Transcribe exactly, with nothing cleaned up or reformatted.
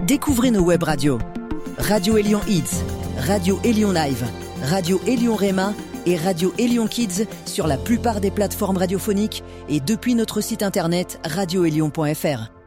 Découvrez nos web radios. Radio Élion Hits, Radio Élion Live, Radio Élion Réma et Radio Élion Kids sur la plupart des plateformes radiophoniques et depuis notre site internet radio élion point f r.